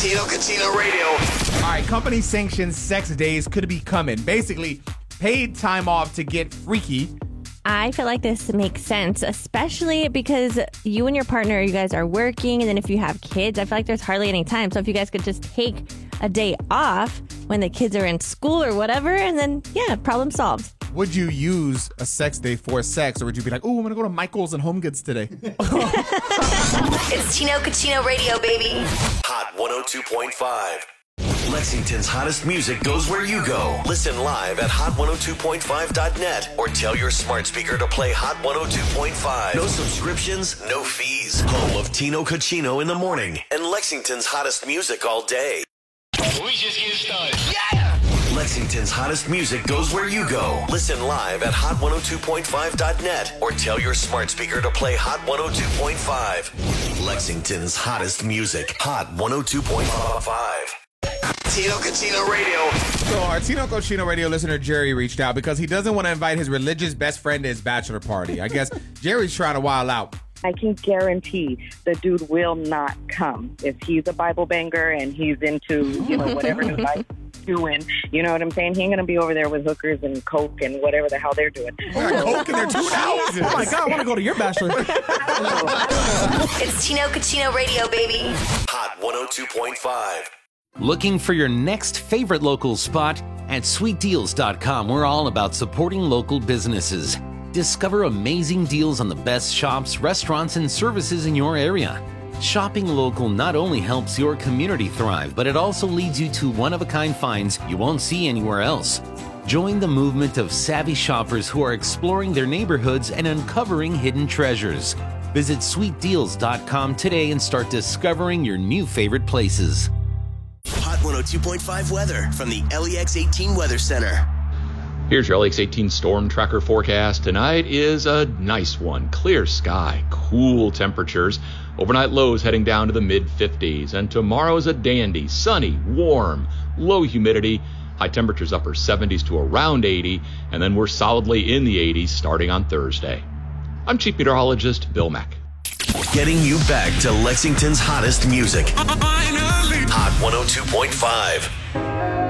Tino Cucino Radio. All right, company-sanctioned sex days could be coming. Basically, paid time off to get freaky. I feel like this makes sense, especially because you and your partner, you guys are working, and then if you have kids, I feel like there's hardly any time. So if you guys could just take a day off when the kids are in school or whatever, and then, yeah, problem solved. Would you use a sex day for sex, or would you be like, oh, I'm going to go to Michael's and Home Goods today? It's Tino Cucino Radio, baby. Hot 102.5. Lexington's hottest music goes where you go. Listen live at hot102.5.net or tell your smart speaker to play Hot 102.5. No subscriptions, no fees. Home of Tino Cucino in the morning and Lexington's hottest music all day. We just getting started. Yeah! Lexington's hottest music goes where you go. Listen live at hot102.5.net or tell your smart speaker to play Hot 102.5. Lexington's hottest music. Hot 102.5. Tino Cucino Radio. So our Tino Cucino Radio listener Jerry reached out because he doesn't want to invite his religious best friend to his bachelor party. I guess Jerry's trying to wild out. I can guarantee the dude will not come. If he's a Bible banger and he's into, whatever his life's doing, you know what I'm saying? He ain't going to be over there with hookers and coke and whatever the hell they're doing. Coke in their 2 ounces. Oh my God, I want to go to your bachelor. It's Tino Cucino Radio, baby. Hot 102.5. Looking for your next favorite local spot? At sweetdeals.com, we're all about supporting local businesses. Discover amazing deals on the best shops, restaurants, and services in your area. Shopping local not only helps your community thrive, but it also leads you to one-of-a-kind finds you won't see anywhere else. Join the movement of savvy shoppers who are exploring their neighborhoods and uncovering hidden treasures. Visit sweetdeals.com today and start discovering your new favorite places. Hot 102.5 weather from the LEX 18 Weather Center. Here's your LEX 18 storm tracker forecast. Tonight is a nice one. Clear sky, cool temperatures. Overnight lows heading down to the mid-50s. And tomorrow is a dandy, sunny, warm, low humidity. High temperatures upper 70s to around 80. And then we're solidly in the 80s starting on Thursday. I'm Chief Meteorologist Bill Mack. Getting you back to Lexington's hottest music. Hot 102.5.